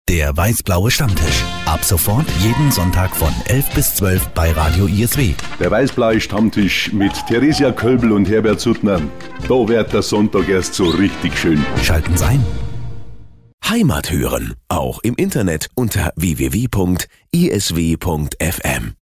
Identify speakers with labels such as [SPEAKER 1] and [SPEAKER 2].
[SPEAKER 1] Der weiß-blaue Stammtisch. Ab sofort jeden Sonntag von 11 bis 12 bei Radio ISW.
[SPEAKER 2] Der weiß-blaue Stammtisch mit Theresia Kölbel und Herbert Suttner. Da wird der Sonntag erst so richtig schön.
[SPEAKER 1] Schalten Sie ein.
[SPEAKER 3] Heimat hören, auch im Internet unter www.isw.fm.